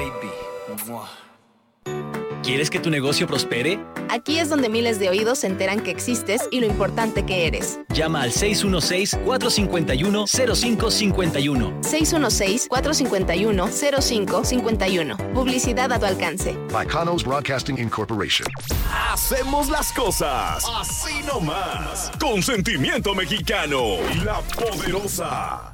baby. Mua. ¿Quieres que tu negocio prospere? Aquí es donde miles de oídos se enteran que existes y lo importante que eres. Llama al 616-451-0551. 616-451-0551. Publicidad a tu alcance. Bacanos Broadcasting Incorporation. Hacemos las cosas así nomás. Con sentimiento mexicano. La Poderosa.